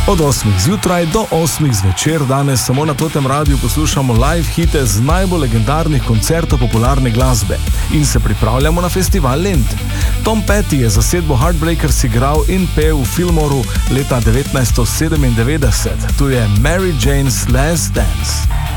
Od 8 zjutraj do 8 zvečer danes samo na Totem Radiu poslušamo live hite z najbolj legendarnih koncertov popularne glasbe in se pripravljamo na festival Lent. Tom Petty je zasedbo Heartbreakers igral in pel v Fillmoru leta 1997. Tu je Mary Jane's Last Dance.